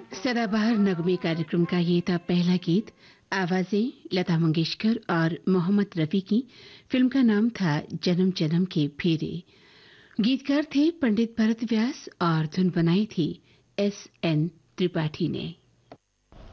सदाबहार नगमे कार्यक्रम का ये था पहला गीत। आवाजें लता मंगेशकर और मोहम्मद रफी की। फिल्म का नाम था जन्म जन्म के फेरे। गीतकार थे पंडित भरत व्यास और धुन बनाई थी S.N. त्रिपाठी ने।